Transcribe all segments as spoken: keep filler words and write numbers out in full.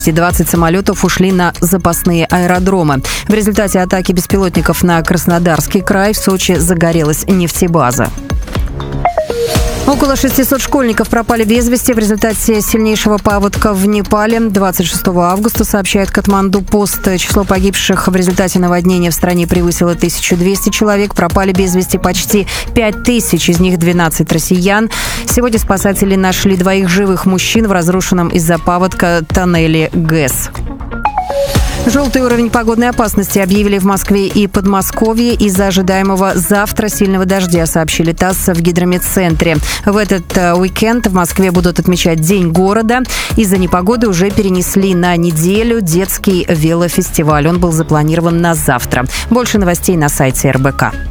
двадцать самолетов ушли на запасные аэродромы. В результате атаки беспилотников на Краснодарский край в Сочи загорелась нефтебаза. Около шестисот школьников пропали без вести в результате сильнейшего паводка в Непале. двадцать шестого августа, сообщает Катманду Пост. Число погибших в результате наводнения в стране превысило тысячу двести человек. Пропали без вести почти пять тысяч, из них двенадцать россиян. Сегодня спасатели нашли двоих живых мужчин в разрушенном из-за паводка тоннеле ГЭС. Желтый уровень погодной опасности объявили в Москве и Подмосковье из-за ожидаемого завтра сильного дождя, сообщили ТАСС в Гидрометцентре. В этот уикенд в Москве будут отмечать День города. Из-за непогоды уже перенесли на неделю детский велофестиваль. Он был запланирован на завтра. Больше новостей на сайте эр бэ ка.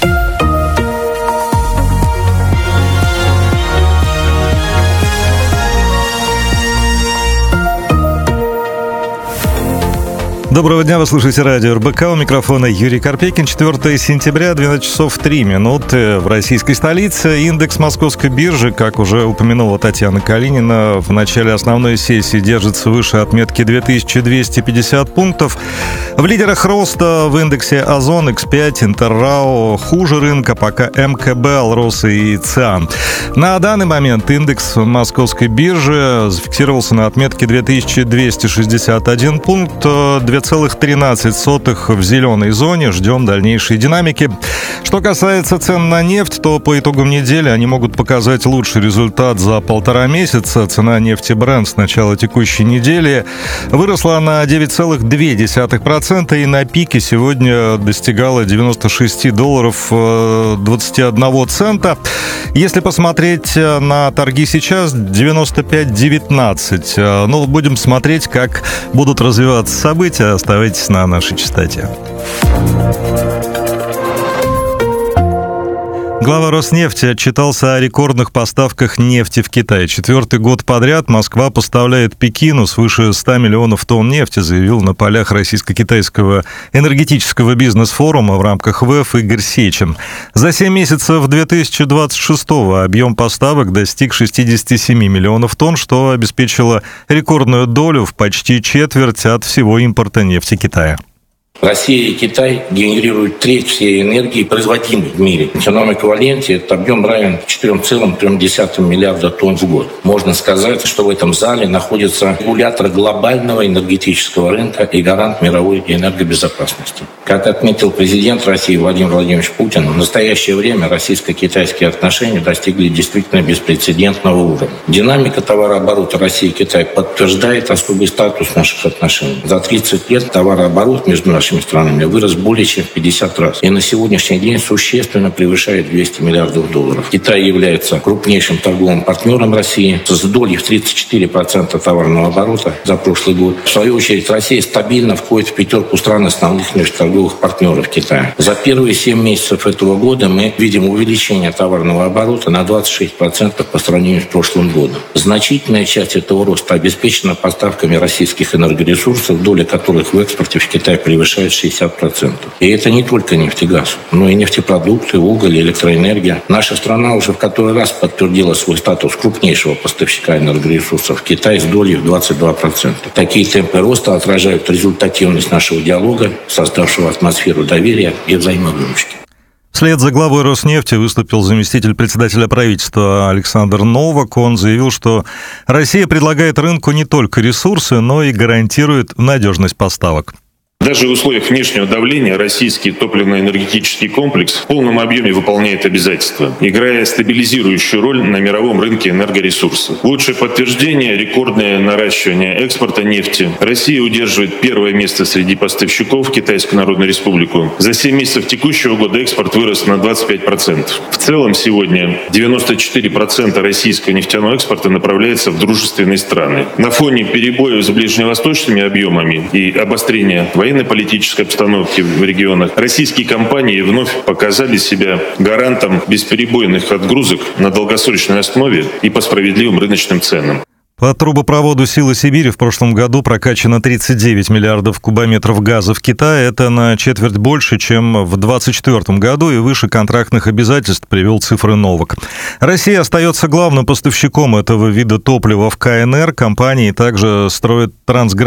Доброго дня, вы слушаете радио эр бэ ка, у микрофона Юрий Карпекин. четвёртого сентября, двенадцать часов три минуты в российской столице. Индекс московской биржи, как уже упомянула Татьяна Калинина, в начале основной сессии держится выше отметки две тысячи двести пятьдесят пунктов. В лидерах роста в индексе Озон, икс пять, Интеррао. Хуже рынка пока эм ка бэ, Алроса и ЦИАН. На данный момент индекс московской биржи зафиксировался на отметке две тысячи двести шестьдесят один пункт, две целых тринадцать сотых в зеленой зоне. Ждем дальнейшей динамики. Что касается цен на нефть, то по итогам недели они могут показать лучший результат за полтора месяца. Цена нефти Brent с начала текущей недели выросла на девять целых две десятых процента и на пике сегодня достигала девяносто шесть долларов двадцать один цента. Если посмотреть на торги сейчас, девяносто пять девятнадцать. Ну, будем смотреть, как будут развиваться события. Оставайтесь на нашей частоте. Глава Роснефти отчитался о рекордных поставках нефти в Китай. Четвертый год подряд Москва поставляет Пекину свыше ста миллионов тонн нефти, заявил на полях российско-китайского энергетического бизнес-форума в рамках вэ эф Игорь Сечин. За семь месяцев две тысячи двадцать шестого объем поставок достиг шестьдесят семь миллионов тонн, что обеспечило рекордную долю в почти четверть от всего импорта нефти Китая. Россия и Китай генерируют треть всей энергии, производимой в мире. В финансовом эквиваленте этот объем равен четырем целым трём десятым миллиарда тонн в год. Можно сказать, что в этом зале находится регулятор глобального энергетического рынка и гарант мировой энергобезопасности. Как отметил президент России Владимир Владимирович Путин, в настоящее время российско-китайские отношения достигли действительно беспрецедентного уровня. Динамика товарооборота России и Китая подтверждает особый статус наших отношений. За тридцать лет товарооборот между нашими странами вырос более чем в пятьдесят раз и на сегодняшний день существенно превышает двести миллиардов долларов. Китай является крупнейшим торговым партнером России с долей в тридцать четыре процента товарного оборота за прошлый год. В свою очередь, Россия стабильно входит в пятерку стран основных межторговых партнеров Китая. За первые семь месяцев этого года мы видим увеличение товарного оборота на двадцать шесть процентов по сравнению с прошлым годом. Значительная часть этого роста обеспечена поставками российских энергоресурсов, доля которых в экспорте в Китай превышает шестьдесят процентов. И это не только нефть и газ, но и нефтепродукты, уголь, электроэнергия. Наша страна уже в который раз подтвердила свой статус крупнейшего поставщика энергоресурсов в Китай с долей в двадцать два процента. Такие темпы роста отражают результативность нашего диалога, создавшего атмосферу доверия и взаимовыручки. Вслед за главой Роснефти выступил заместитель председателя правительства Александр Новак. Он заявил, что Россия предлагает рынку не только ресурсы, но и гарантирует надежность поставок. Даже в условиях внешнего давления российский топливно-энергетический комплекс в полном объеме выполняет обязательства, играя стабилизирующую роль на мировом рынке энергоресурсов. Лучшее подтверждение – рекордное наращивание экспорта нефти. Россия удерживает первое место среди поставщиков в Китайскую Народную Республику. За семь месяцев текущего года экспорт вырос на двадцать пять процентов. В целом сегодня девяносто четыре процента российского нефтяного экспорта направляется в дружественные страны. На фоне перебоев с ближневосточными объемами и обострения военной политической обстановки в регионах, российские компании вновь показали себя гарантом бесперебойных отгрузок на долгосрочной основе и по справедливым рыночным ценам. По трубопроводу «Сила Сибири» в прошлом году прокачано тридцать девять миллиардов кубометров газа в Китае. Это на четверть больше, чем в двадцать четвёртом году, и выше контрактных обязательств, привел цифры Новак. Россия остается главным поставщиком этого вида топлива в ка эн эр. Компании также строят трансграничные